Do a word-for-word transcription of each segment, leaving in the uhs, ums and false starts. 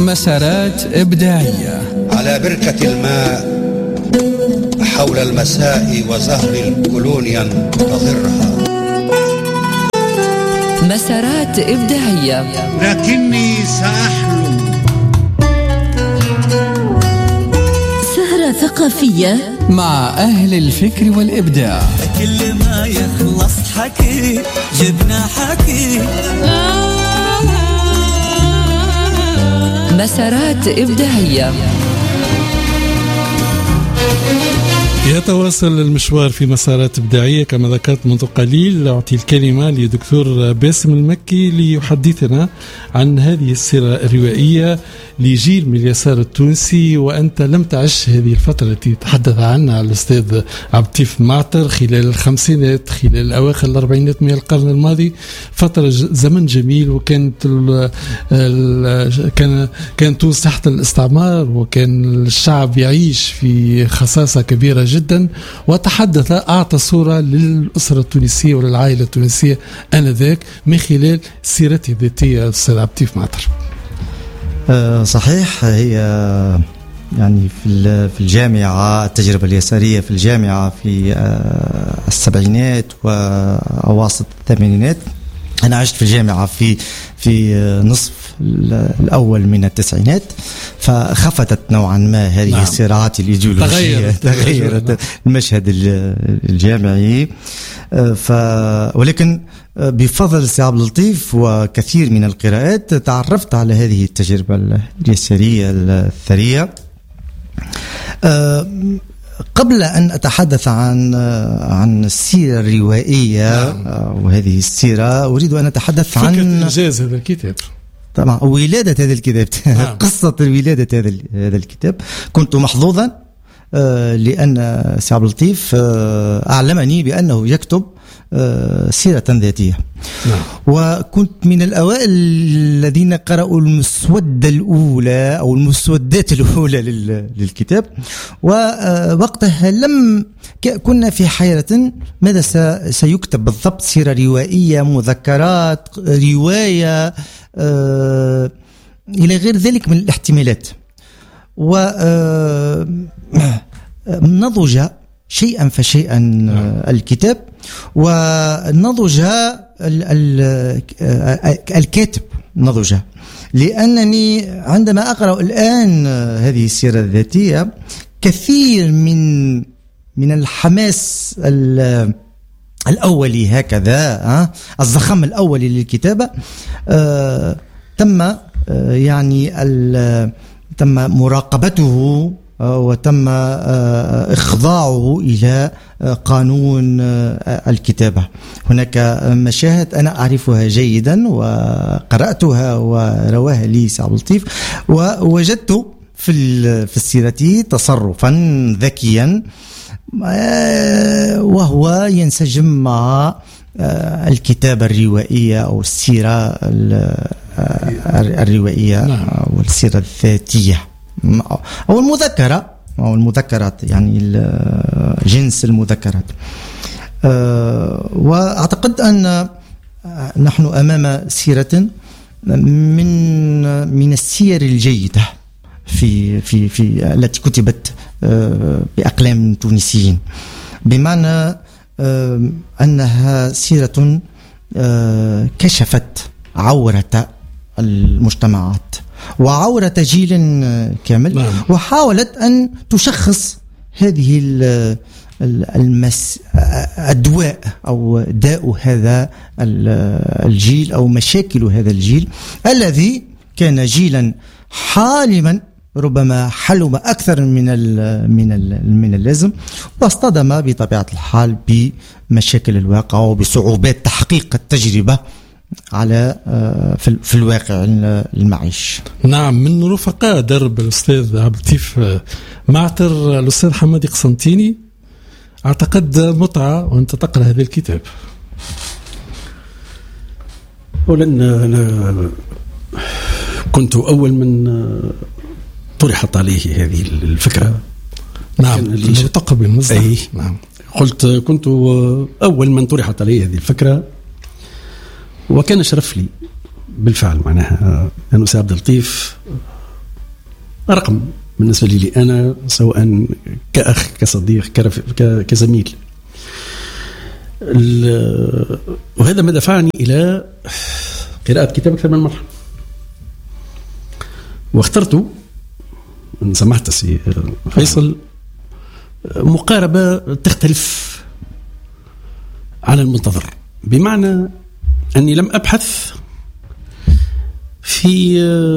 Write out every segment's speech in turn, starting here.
مسارات إبداعية على بركة الماء حول المساء وزهر الكولونيا تضرها. مسارات إبداعية. لكني سأحلم. سهرة ثقافية مع أهل الفكر والإبداع. كل ما يخلص حكي جبنا حكي. مسارات إبداعية. يتواصل المشوار في مسارات إبداعية كما ذكرت منذ قليل. أعطي الكلمة لدكتور باسم المكي ليحدثنا عن هذه السيرة الروائية لجيل من اليسار التونسي، وأنت لم تعش هذه الفترة التي تحدث عنها الأستاذ عبد اللطيف معتر خلال الخمسينات، خلال أواخر الأربعينات من القرن الماضي، فترة زمن جميل. وكانت ال ال كان كان تونس تحت الاستعمار، وكان الشعب يعيش في خصاصة كبيرة جدا، وتحدث أعطى صورة للأسرة التونسية وللعائلة التونسية آنذاك من خلال سيرته الذاتية الأستاذ عبد اللطيف معتر. أه صحيح، هي يعني في في الجامعة، التجربة اليسارية في الجامعة في أه السبعينات وأواسط الثمانينات. أنا عشت في الجامعة في في نصف الأول من التسعينات، فخفتت نوعا ما هذه نعم. الصراعات الإيديولوجية، تغيرت المشهد الجامعي. ف ولكن بفضل سي عبد اللطيف وكثير من القراءات تعرفت على هذه التجربة اليسارية الثرية. قبل أن أتحدث عن عن السيرة الروائية نعم. وهذه السيرة أريد أن أتحدث عن إنجاز هذا الكتاب، طبعا ولادة هذا الكتاب نعم. قصة ولادة هذا هذا الكتاب. كنت محظوظا لأن سي عبد اللطيف أعلمني بأنه يكتب سيرة ذاتية نعم. وكنت من الأوائل الذين قرأوا المسودة الأولى أو المسودات الأولى للكتاب، ووقتها لم كنا في حيرة ماذا سيكتب بالضبط، سيرة روائية، مذكرات، رواية إلى غير ذلك من الاحتمالات. ونضج شيئا فشيئا الكتاب، ونضج الكاتب نضج، لأنني عندما أقرأ الآن هذه السيرة الذاتية كثير من من الحماس الأولي هكذا، الزخم الأولي للكتابة تم يعني تم مراقبته وتم إخضاعه إلى قانون الكتابة. هناك مشاهد أنا أعرفها جيدا وقرأتها ورواها لي سي عبد اللطيف، ووجدت في في السيرة تصرفا ذكيا وهو ينسجم مع الكتابة الروائية أو السيرة الروائية والسيرة الذاتية أو المذكرة أو المذكرات، يعني جنس المذكرات. وأعتقد أن نحن أمام سيرة من من السير الجيدة في في في التي كتبت بأقلام تونسيين، بمعنى أنها سيرة كشفت عورة المجتمعات وعورة جيل كامل نعم. وحاولت أن تشخص هذه المس الدواء أو داء هذا الجيل أو مشاكل هذا الجيل الذي كان جيلا حالما، ربما حلم أكثر من من من اللازم، واصطدم بطبيعة الحال بمشاكل الواقع وبصعوبات تحقيق التجربة على في, في الواقع المعيش. نعم، من رفقاء درب الأستاذ عبد اللطيف معتر الأستاذ حمادي قسنطيني. أعتقد متعة وأنت تقرأ هذا الكتاب. ولن أنا كنت أول من طرحت عليه هذه الفكرة. نعم، الملتقى بالمصدر. أي نعم، قلت كنت أول من طرحت عليه هذه الفكرة، وكان شرف لي بالفعل معناها أنه سي عبد اللطيف رقم بالنسبة لي أنا، سواء كأخ كصديق كزميل. وهذا ما دفعني إلى قراءة كتاب أكثر من مرة، واخترت إن سمحت سي فيصل مقاربة تختلف عن المنتظر، بمعنى أني لم أبحث في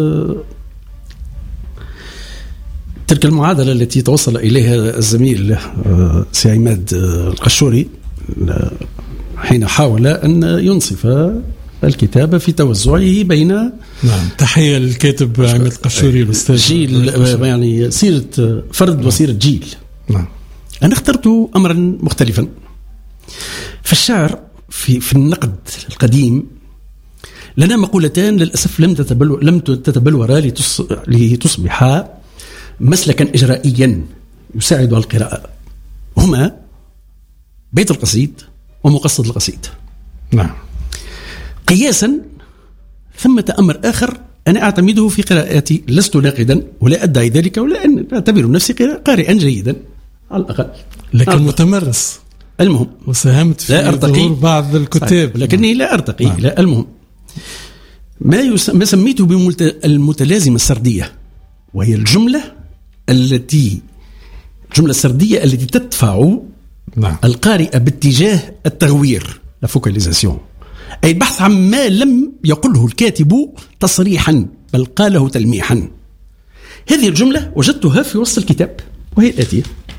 تلك المعادلة التي توصل إليها الزميل سي عماد القشوري حين حاول أن ينصف الكتاب في توزعه بين نعم تحية للكاتب عماد القشوري الأستاذ جيل، يعني سيرة فرد وسيرة جيل. نعم. أنا اخترت أمرا مختلفا في الشعر. في في النقد القديم لنا مقولتان للأسف لم تتبلو لم تتبلورا لتصبحا مسلكا إجرائيا يساعد على القراءة، هما بيت القصيد ومقصد القصيد. نعم. قياسا ثمة أمر آخر أنا أعتمده في قراءاتي، لست ناقدا ولا أدعي ذلك ولا أن أعتبر نفسي قارئا جيدا على الأقل، لكن أرتقي. متمرس. المهم وساهمت في ظهور بعض الكتاب، لكني لا أرتقي. نعم. لا المهم ما, يس... ما سميته بالمتلازمة السردية، وهي الجملة التي الجملة السردية التي تدفع نعم. القارئ باتجاه التغوير، لا فوكاليزاسيون، أي البحث عن ما لم يقله الكاتب تصريحا بل قاله تلميحا. هذه الجملة وجدتها في وسط الكتاب وهي الآتية: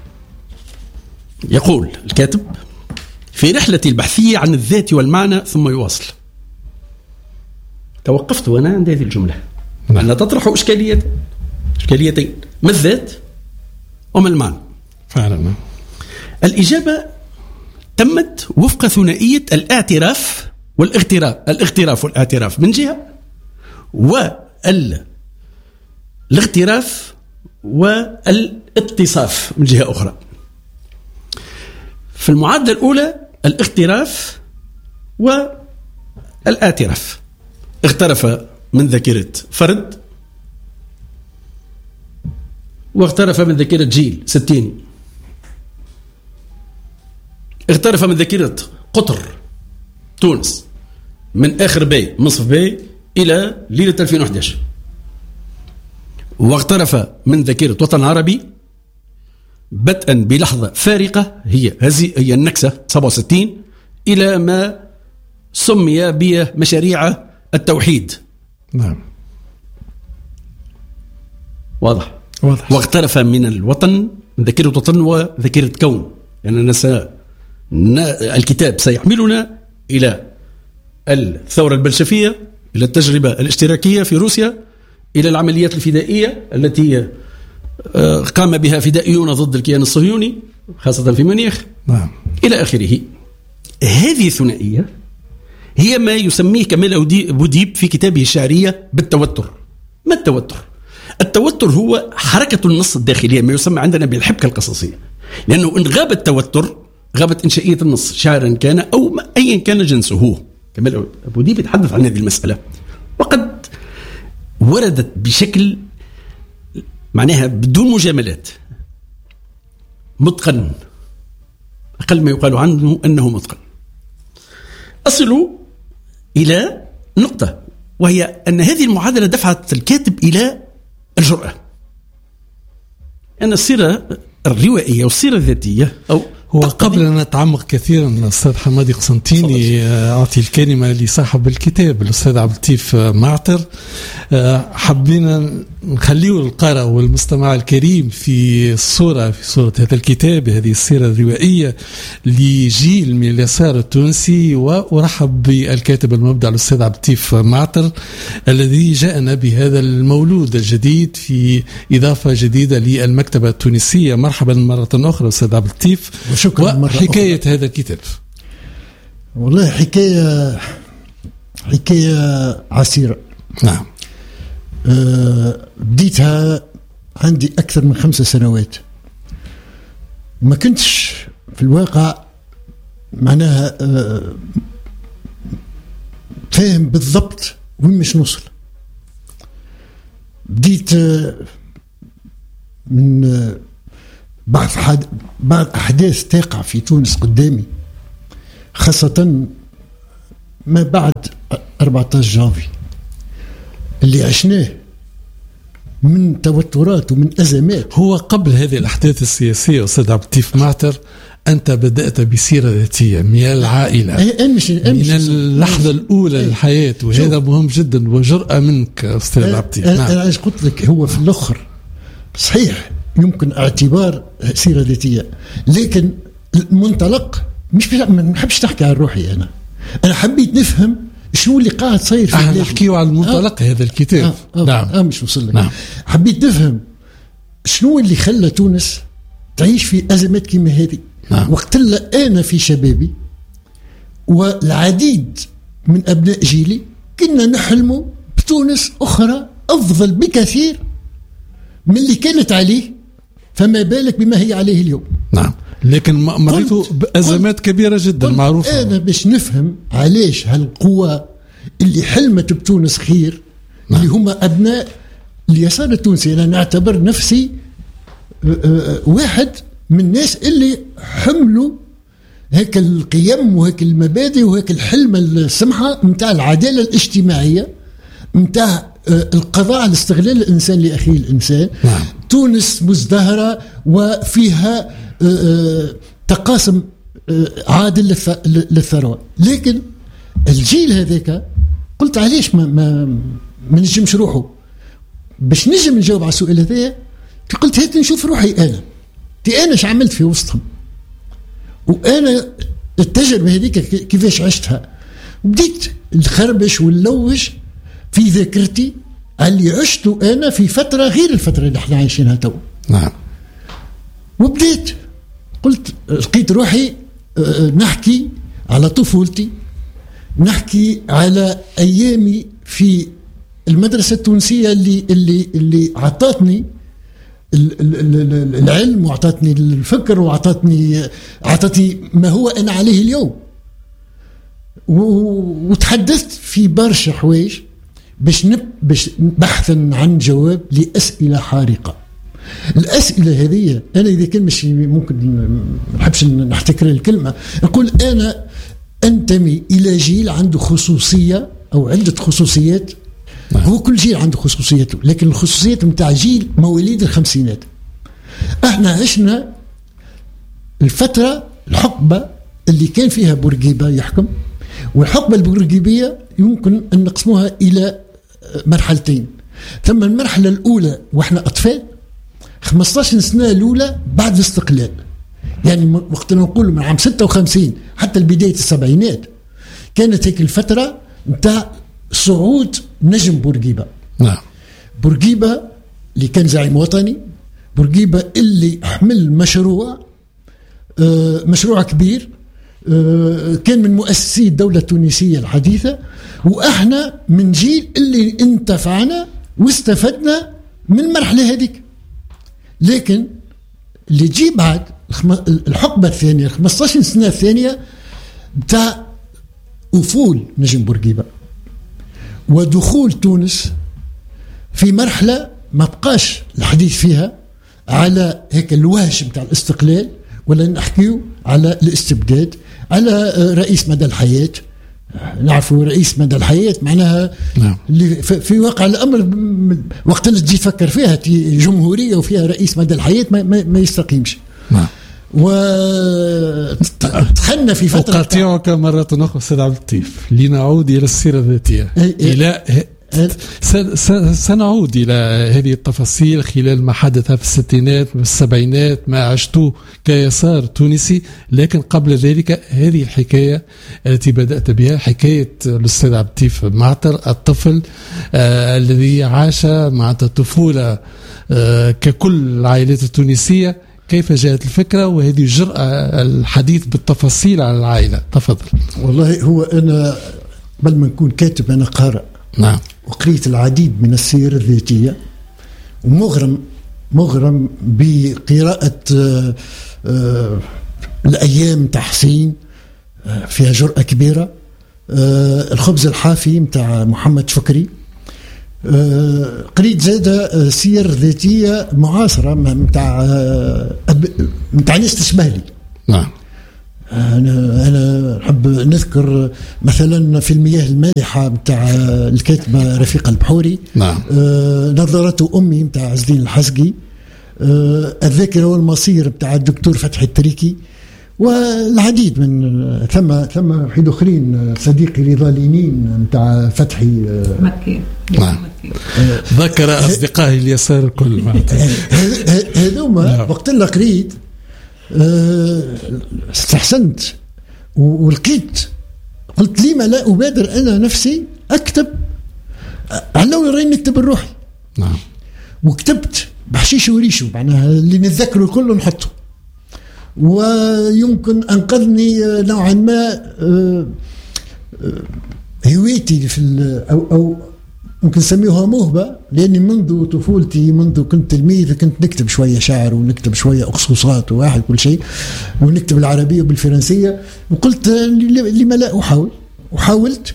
يقول الكاتب في رحلتي البحثية عن الذات والمعنى، ثم يواصل. توقفت وأنا عند هذه الجملة أنها تطرح إشكاليتين إشكاليتين ما الذات وما المعنى. فعلا الإجابة تمت وفق ثنائية الاعتراف والاغتراف الاغتراف والاعتراف من جهة، والاغتراف والاتصاف من جهة أخرى. في المعادلة الأولى الاغتراف والاعتراف، اغترف من ذاكرة فرد واغترف من ذاكرة جيل ستيني، اغترف من ذاكرة قطر تونس من آخر باي منصف باي إلى ليلة ألفين وأحد عشر، واغترف من ذاكرة وطن عربي بدءا بلحظة فارقة هي هذه هي النكسة سبعة وستين إلى ما سمي بمشاريع التوحيد. نعم واضح واضح. واغترف من الوطن من ذاكرة وطن وذاكرة كون، لأننا يعني الكتاب سيحملنا إلى الثورة البلشفية، إلى التجربة الاشتراكية في روسيا، إلى العمليات الفدائية التي قام بها فدائيون ضد الكيان الصهيوني خاصة في منيخ. نعم. إلى آخره. هذه الثنائية هي ما يسميه كمال بوديب في كتابه الشعرية بالتوتر. ما التوتر؟ التوتر هو حركة النص الداخلية، ما يسمى عندنا بالحبكة القصصية، لأنه إن غاب التوتر غابت إنشائية النص شعرا كان أو أيا كان جنسه. كمال بوديب يتحدث عن هذه المسألة، وقد وردت بشكل معناها بدون مجاملات متقن، أقل ما يقال عنه أنه متقن. أصل إلى نقطة، وهي أن هذه المعادلة دفعت الكاتب إلى الجرأة. أن السيرة الروائية والسيرة الذاتية أو هو قبل أن نتعمق كثيرا الأستاذ حمادي قسنطيني أعطي الكلمة لصاحب الكتاب الأستاذ عبد اللطيف معتر. حبينا نخليه القارئ والمستمع الكريم في الصورة في صورة هذا الكتاب، هذه السيرة الروائية لجيل من اليسار التونسي. وأرحب بالكاتب المبدع الأستاذ عبد اللطيف معتر الذي جاءنا بهذا المولود الجديد في إضافة جديدة للمكتبة التونسية. مرحبا مرة أخرى أستاذ عبد اللطيف. وحكاية هذا الكتاب والله حكاية حكاية عسيرة. نعم. أه بديتها عندي أكثر من خمس سنوات، ما كنتش في الواقع معناها أه فاهم بالضبط وين مش نوصل. بديت أه من بعض حد بعض أحداث تقع في تونس قدامي، خاصة ما بعد أربعة عشر جانفي اللي عشناه من توترات ومن أزمات. هو قبل هذه الأحداث السياسية أستاذ عبد اللطيف معتر أنت بدأت بسيرة ذاتية من العائلة، أمشي من أمشي اللحظة الأولى للحياة، وهذا مهم جدا وجرأة منك أستاذ عبد اللطيف. أنا, أنا عايز قلت لك هو في الآخر صحيح يمكن اعتبار سيرة ذاتية، لكن المنطلق مش ما نحبش نحكي عن روحي. أنا أنا حبيت نفهم شنو اللي قاعد صاير في بلادي. نحكيو على المنطلق آه. هذا الكتاب آه. آه. نعم آه مش وصل لك. نعم. حبيت نفهم شنو اللي خلى تونس تعيش في أزمات كيما هذه. نعم. وقت اللي أنا في شبابي والعديد من أبناء جيلي كنا نحلموا بتونس أخرى أفضل بكثير من اللي كانت عليه، فما بالك بما هي عليه اليوم. نعم. لكن مريتوا بأزمات كبيرة جدا معروفة. أنا باش نفهم علاش هالقوة اللي حلمت بتونس خير. نعم. اللي هم أبناء اليسار التونسي. أنا نعتبر نفسي واحد من الناس اللي حملوا هيك القيم وهيك المبادئ وهيك الحلم السمحة متاع العدالة الاجتماعية، متاع القضاء على استغلال الإنسان لأخيه الإنسان. نعم. تونس مزدهرة وفيها تقاسم عادل للثروة، لكن الجيل هذاك قلت علاش ما ما ما نجمش روحه باش نجم نجاوب على السؤال هذايا. قلت هات نشوف روحي أنا تي أنا ايش عملت في وسطهم، وأنا التجربة هذيك كيفاش عشتها، وبديت الخربش واللوج في ذاكرتي اللي عشته أنا في فترة غير الفترة اللي احنا عايشينها تو. نعم. وبديت قلت لقيت روحي نحكي على طفولتي، نحكي على أيامي في المدرسة التونسية اللي اللي اللي عطاتني العلم وعطاتني الفكر وعطاتني عطاتني ما هو أنا عليه اليوم. وتحدثت في برشا حوايج باش نب باش بحثا عن جواب لأسئلة حارقة. الأسئلة هذه أنا إذا كان مش ممكن ما نحبش نحتكر الكلمة، نقول أنا أنتمي إلى جيل عنده خصوصية أو عدة خصوصيات. نعم. هو كل جيل عنده خصوصيته، لكن الخصوصيات متاع جيل مواليد الخمسينات. احنا عشنا الفترة الحقبة اللي كان فيها بورقيبة يحكم، والحقبة البورقيبية يمكن أن نقسموها إلى مرحلتين. ثم المرحلة الأولى وإحنا أطفال، خمسة عشر سنة الأولى بعد الاستقلال، يعني وقت نقول من عام ستة وخمسين حتى البداية السبعينات كانت هيك الفترة متاع صعود نجم بورقيبة. نعم. بورقيبة اللي كان زعيم وطني، بورقيبة اللي حمل مشروع آه مشروع كبير آه كان من مؤسسي الدولة التونسية الحديثة، وإحنا من جيل اللي انتفعنا واستفدنا من المرحلة هذيك. لكن اللي تجي بعد الحقبة الثانية خمسة عشر سنة الثانية بتاع أفول نجم بورقيبة ودخول تونس في مرحلة ما بقاش الحديث فيها على هيك الوهج بتاع الاستقلال، ولا نحكيو على الاستبداد، على رئيس مدى الحياة. نعرفوا رئيس مدى الحياة معناها نعم. اللي في واقع الأمر وقت اللي تجي تفكر فيها جمهورية وفيها رئيس مدى الحياة ما, ما, ما يستقيمش. نعم. ودخلنا في فترة أقاطعك مرة أخرى أستاذ عبد اللطيف لنعود إلى السيرة الذاتية. إلى سنعود إلى هذه التفاصيل خلال ما حدث في الستينات والسبعينات، ما عشتوه كيسار تونسي. لكن قبل ذلك هذه الحكاية التي بدأت بها، حكاية الأستاذ عبد اللطيف معتر، الطفل آه الذي عاش مع الطفولة آه ككل العائلات التونسية. كيف جاءت الفكرة وهذه الجرأة الحديث بالتفاصيل عن العائلة؟ تفضل. والله هو أنا بل ما نكون كاتب أنا قارئ. نعم. وقريت العديد من السير الذاتية ومغرم مغرم بقراءة آآ آآ الأيام تحسين فيها جرأة كبيرة، الخبز الحافي متاع محمد فكري، قريت زادة سير ذاتية معاصرة متاع متاع ناس تشبه لي. نعم. أنا أنا نحب نذكر مثلا في المياه المالحة متاع الكاتبة رفيقة البحوري. نعم. نظرة أمي متاع عز الدين الحزقي. الذاكرة والمصير متاع الدكتور فتحي التريكي، والعديد من ثم ثم وحيد اخرين صديقي رضا لينين نتاع فتحي مكي. نعم. ذكر اصدقائي اليسار الكل. هذوما وقت اللي قريت استحسنت ولقيت، قلت لي ما لا ابادر انا نفسي اكتب على راني نكتب الروحي. نعم. وكتبت بحشيش وريشه، معناها اللي نتذكره كله نحطه، ويمكن أنقذني نوعا ما هوايتي في أو أو ممكن نسميها موهبة، لأني منذ طفولتي منذ كنت تلميذ كنت نكتب شوية شعر ونكتب شوية أخصوصات وواحد كل شيء، ونكتب العربية وبالفرنسية، وقلت لما لا أحاول، وحاولت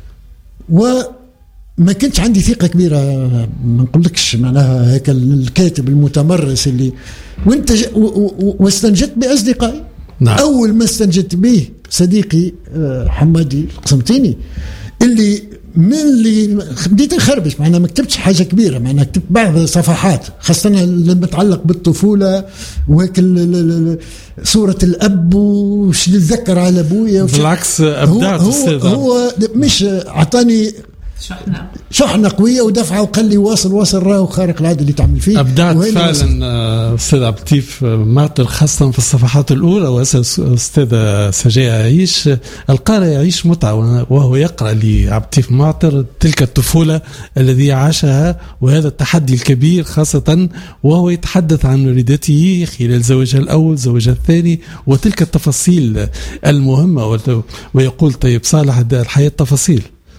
وما كنتش عندي ثقة كبيرة، ما نقولكش معناها هيك الكاتب المتمرس اللي وانت واستنجدت بأصدقائي. نعم. أول ما استنجدت به صديقي حمادي القسمطيني اللي من اللي بديت نخربش، معناها ما كتبتش حاجة كبيرة، معناها كتبت بعض صفحات خاصة اللي متعلق بالطفولة وهيك صورة الأب وش نتذكر على أبويا. بالعكس أبدعت هو, هو مش عطاني شحنة شحنة قوية ودفعة وقال لي واصل واصل راهو خارق العادة اللي تعمل فيه. أبدعت فعلا أستاذ عبد اللطيف معطر، خاصة في الصفحات الأولى. وأستاذ سجايا يعيش القارئ يعيش متعة وهو يقرأ لعبد اللطيف معطر تلك الطفولة الذي عاشها وهذا التحدي الكبير، خاصة وهو يتحدث عن والدته خلال زوجها الأول زوجها الثاني وتلك التفاصيل المهمة، ويقول طيب صالح الحياة تفاصيل.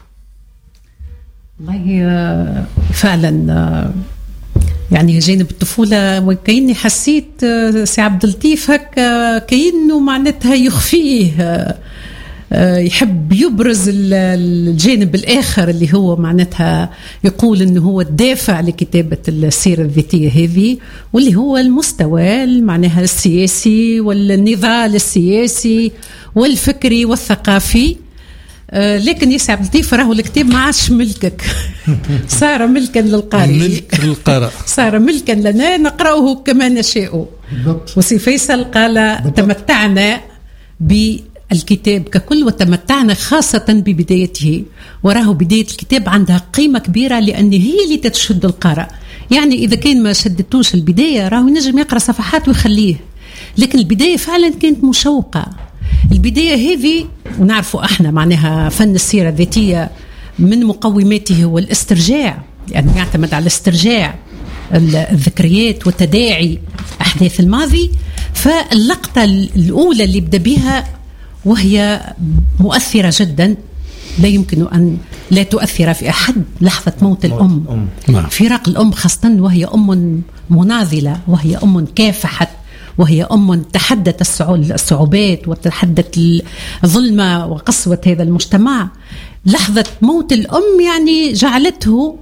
والله فعلا يعني جانب الطفولة وكأني حسيت سي عبد اللطيف هكا كأنه معناتها يخفيه، يحب يبرز الجانب الآخر اللي هو معناتها يقول أنه هو الدافع لكتابة السيرة الذاتية هذه، واللي هو المستوى معناها السياسي والنضال السياسي والفكري والثقافي. لكن يا سي عبد اللطيف راهو الكتاب ما عادش ملكك، صار ملكا للقارئ، ملك للقارئ، صار ملكا لنا نقرأه كما نشاء. وسي فيصل قال تمتعنا بالكتاب ككل وتمتعنا خاصة ببدايته، وراه بداية الكتاب عندها قيمة كبيرة لأن هي اللي تشد القارئ. يعني إذا كان ما شدتوش البداية راهو ينجم يقرأ صفحات ويخليه، لكن البداية فعلا كانت مشوقة. البداية هذه ونعرفوا احنا معناها فن السيرة الذاتية من مقوماته هو الاسترجاع، يعني يعتمد على الاسترجاع الذكريات وتداعي أحداث الماضي. فاللقطة الأولى اللي بدأ بها وهي مؤثرة جدا، لا يمكن أن لا تؤثر في أحد، لحظة موت الأم، فراق الأم خاصة وهي أم مناضلة، وهي أم كافحت، وهي أم تحدت الصعوبات وتحدت الظلمة وقسوة هذا المجتمع. لحظة موت الأم يعني جعلته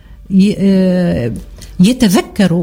يتذكر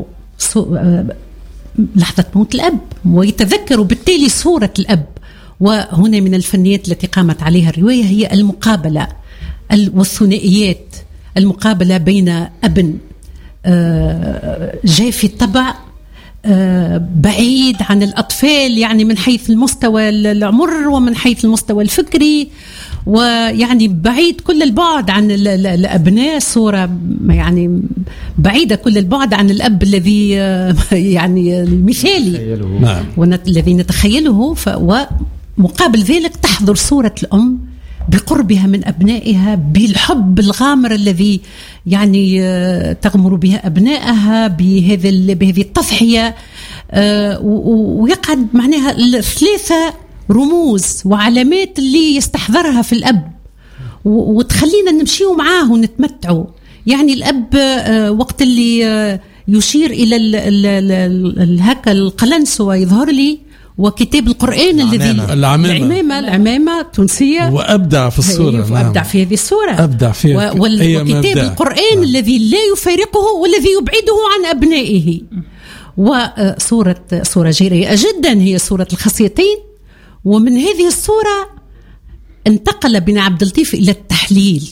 لحظة موت الأب ويتذكر بالتالي صورة الأب. وهنا من الفنيات التي قامت عليها الرواية هي المقابلة والثنائيات، المقابلة بين أب جاء في الطبع بعيد عن الأطفال، يعني من حيث المستوى العمر ومن حيث المستوى الفكري، ويعني بعيد كل البعد عن الأبناء، صورة يعني بعيدة كل البعد عن الأب الذي يعني المثالي والذي نتخيله. ومقابل ذلك تحضر صورة الأم بقربها من أبنائها، بالحب الغامر الذي يعني تغمر بها أبنائها، بهذه بهذه التضحية. ويقعد معناها الثلاثة رموز وعلامات اللي يستحضرها في الأب وتخلينا نمشيو معاه ونتمتعوا. يعني الأب وقت اللي يشير إلى هكا القلنسوة يظهر لي وكتاب القرآن الذي العمامة العمامة العمامة التونسية، وأبدع في الصورة. نعم. أبدع في هذه الصورة، أبدع فيها و... وال... وكتاب القرآن نعم. الذي لا يفارقه والذي يبعده عن أبنائه. وصورة صورة جريئة جدا هي صورة الخصيتين. ومن هذه الصورة انتقل بن عبد اللطيف إلى التحليل